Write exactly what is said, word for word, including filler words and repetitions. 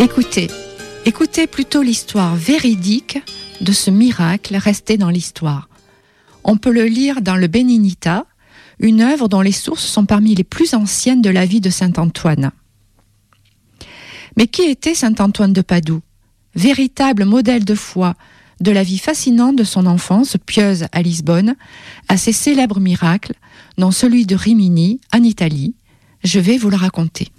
Écoutez, écoutez plutôt l'histoire véridique de ce miracle resté dans l'histoire. On peut le lire dans le Béninita, une œuvre dont les sources sont parmi les plus anciennes de la vie de saint Antoine. Mais qui était saint Antoine de Padoue ? Véritable modèle de foi, de la vie fascinante de son enfance pieuse à Lisbonne, à ses célèbres miracles, dont celui de Rimini, en Italie. Je vais vous le raconter.